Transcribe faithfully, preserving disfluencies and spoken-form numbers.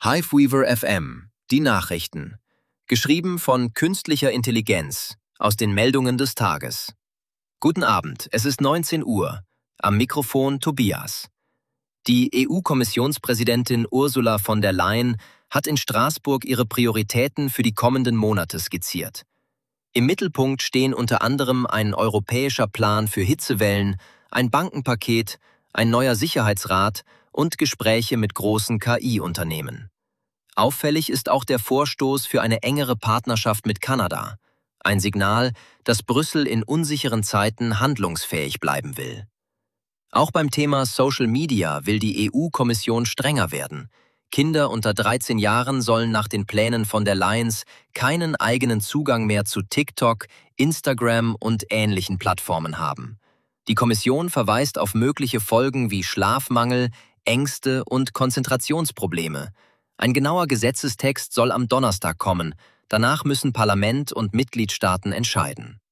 Hiveweaver F M, die Nachrichten. Geschrieben von künstlicher Intelligenz, aus den Meldungen des Tages. Guten Abend, es ist neunzehn Uhr. Am Mikrofon Tobias. Die E U-Kommissionspräsidentin Ursula von der Leyen hat in Straßburg ihre Prioritäten für die kommenden Monate skizziert. Im Mittelpunkt stehen unter anderem ein europäischer Plan für Hitzewellen, ein Bankenpaket, ein neuer Sicherheitsrat und Gespräche mit großen K I-Unternehmen. Auffällig ist auch der Vorstoß für eine engere Partnerschaft mit Kanada. Ein Signal, dass Brüssel in unsicheren Zeiten handlungsfähig bleiben will. Auch beim Thema Social Media will die E U-Kommission strenger werden. Kinder unter dreizehn Jahren sollen nach den Plänen von der Leyen keinen eigenen Zugang mehr zu TikTok, Instagram und ähnlichen Plattformen haben. Die Kommission verweist auf mögliche Folgen wie Schlafmangel, Ängste und Konzentrationsprobleme. Ein genauer Gesetzestext soll am Donnerstag kommen. Danach müssen Parlament und Mitgliedstaaten entscheiden.